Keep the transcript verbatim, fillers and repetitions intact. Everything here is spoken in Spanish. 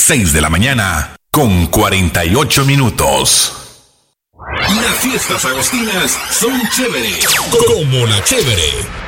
seis de la mañana con cuarenta y ocho minutos. Las fiestas agostinas son chévere, como la chévere.